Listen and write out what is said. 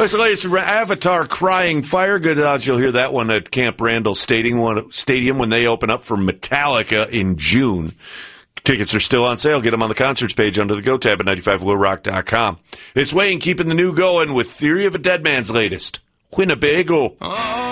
That's the latest Avatar Crying Fire. Good odds you'll hear that one at Camp Randall Stadium when they open up for Metallica in June. Tickets are still on sale. Get them on the concerts page under the Go tab at 95willrock.com. It's Wayne keeping the new going with Theory of a Dead Man's latest, Winnebago.